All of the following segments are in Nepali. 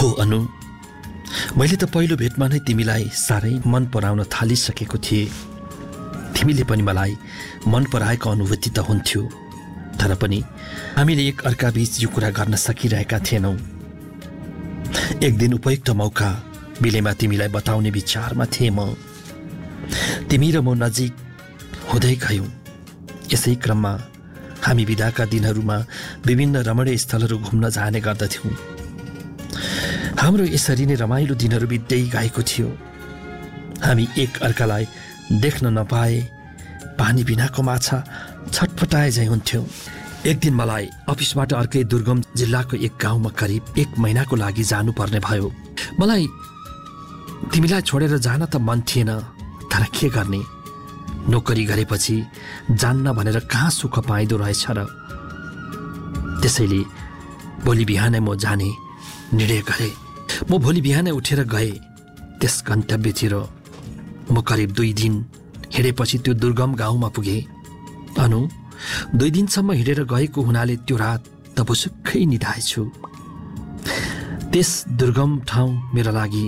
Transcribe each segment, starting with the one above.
हो अनु, मैले त पहिलो भेटमा नै तिमीलाई साह्रै मन पराउन थालिसकेको थिएँ। तिमीले पनि मलाई मन पराएको अनुभूति त हुन्थ्यो, तर पनि हामीले एक अर्का बीच यो कुरा गर्न सकिरहेका थिएनौँ। एक दिन उपयुक्त मौका मिलेमा तिमीलाई बताउने विचारमा थिएँ म। तिमी र म नजिक हुँदै गयौँ। यसै क्रममा हामी बिदाका दिनहरूमा विभिन्न रमणीय स्थलहरू घुम्न जाने गर्दथ्यौँ। हाम्रो यसरी नै रमाइलो दिनहरू बित्दै गएको थियो। हामी एक अर्कालाई देख्न नपाए पानी बिनाको माछा छटपटाए झैँ हुन्थ्यौँ। एक दिन मलाई अफिसबाट अर्कै दुर्गम जिल्लाको एक गाउँमा करिब 1 महिनाको लागि जानुपर्ने भयो। मलाई तिमीलाई छोडेर जान त मन थिएन, तर के गर्ने, नोकरी गरेपछि जान्न भनेर कहाँ सुख पाइदो रहेछ र। त्यसैले भोलि बिहानै म जाने निर्णय गरेँ। म भोलि बिहानै उठेर गएँ त्यस गन्तव्यतिर। म करिब 2 दिन हिँडेपछि त्यो दुर्गम गाउँमा पुगेँ। अनु, 2 दिनसम्म हिँडेर गएको हुनाले त्यो रात त बुसुक्कै निधाएछु। त्यस दुर्गम ठाउँ मेरो लागि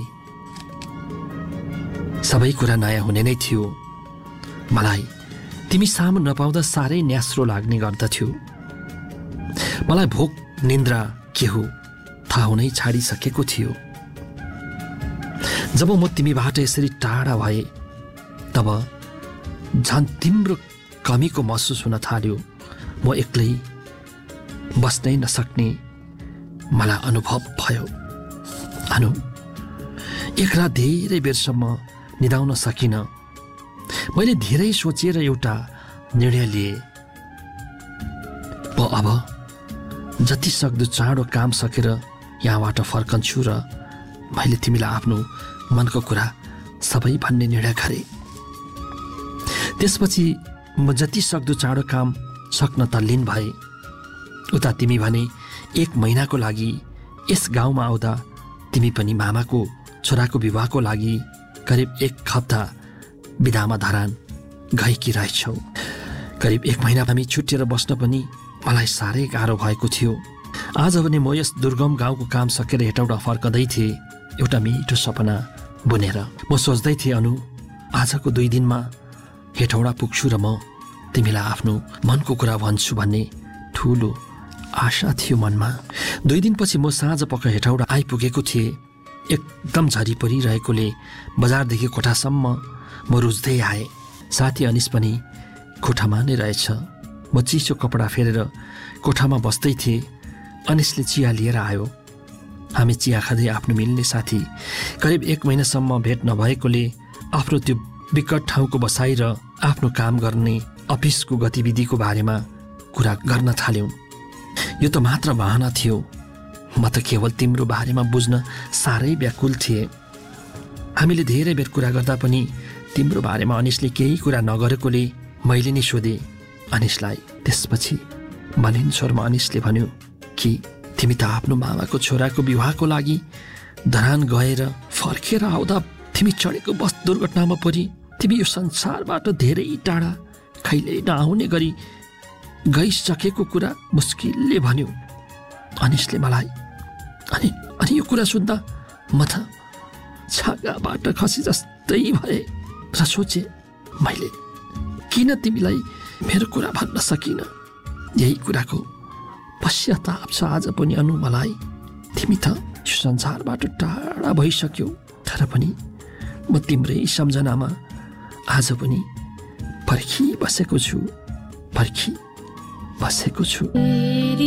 सबै कुरा नयाँ हुने नै थियो। मलाई तिमी सामु नपाउँदा साह्रै न्यास्रो लाग्ने गर्दथ्यो। मलाई भोक निन्द्रा के हो थाहा हुनै छाडिसकेको थियो। जब म तिमीबाट यसरी टाढा भए तब झन् तिम्रो कमीको महसुस हुन थाल्यो। म एक्लै बस्नै नसक्ने मलाई अनुभव भयो। अनु, एक रात धेरै बेरसम्म निदाउन सकिनँ। मैले धेरै सोचेर एउटा निर्णय लिएँ। अब जति सक्दो चाँडो काम सकेर यहाँबाट फर्कन्छु र मैले तिमीलाई आफ्नो मनको कुरा सबै भन्ने निर्णय गरेँ। त्यसपछि म जति सक्दो चाँडो काम सक्न तल्लीन भए। उता तिमी भने 1 महिनाको लागि यस गाउँमा आउँदा तिमी पनि मामाको छोराको विवाहको लागि करिब 1 हप्ता बिदामा धरान गएकी रहेछौ। करिब 1 महिना हामी छुट्टिएर बस्न पनि मलाई साह्रै गाह्रो भएको थियो। आज भने म यस दुर्गम गाउँको काम सकेर हेटौडा फर्कँदै थिएँ, एउटा मिठो सपना बुनेर। म सोच्दै थिएँ अनु, आजको 2 दिनमा हेटौडा पुग्छु र म तिमीलाई आफ्नो मनको कुरा भन्छु भन्ने ठुलो आशा थियो मनमा। 2 दिनपछि म साँझ पख हेटौडा आइपुगेको थिएँ। एकदम झरी परिरहेकोले बजारदेखि कोठासम्म म रुच्दै आएँ। साथी अनिस पनि कोठामा नै रहेछ। म चिसो कपडा फेरेर कोठामा बस्दै थिएँ। अनिसले चिया लिएर आयो। हामी चिया खाँदै आफ्नो मिल्ने साथी करिब 1 महिनासम्म भेट नभएकोले आफ्नो त्यो विकट ठाउँको बसाइ र आफ्नो काम गर्ने अफिसको गतिविधिको बारेमा कुरा गर्न थाल्यौँ। यो त मात्र बहाना थियो। म त केवल तिम्रो बारेमा बुझ्न साह्रै व्याकुल थिएँ। हामीले धेरै बेर कुरा गर्दा पनि तिम्रो बारेमा अनिसले केही कुरा नगरेकोले मैले नै सोधेँ अनिसलाई। त्यसपछि मलिन स्वरमा अनिसले भन्यो कि तिमी त आफ्नो मामाको छोराको विवाहको लागि धरान गएर फर्केर आउँदा तिमी चढेको बस दुर्घटनामा परि तिमी यो संसारबाट धेरै टाढा कहिल्यै नआउने गरी गइसकेको कुरा मुस्किलले भन्यो अनिसले मलाई। अनि यो कुरा सुन्दा म त छागाबाट खसी जस्तै भए र सोचे मैले किन तिमीलाई मेरो कुरा भन्न सकिनँ। यही कुराको पश्चाताप छ आज पनि अनु मलाई। तिमी त यो संसारबाट टाढा भइसक्यौ, तर पनि म तिम्रै सम्झनामा आज पनि पर्खिबसेको छु।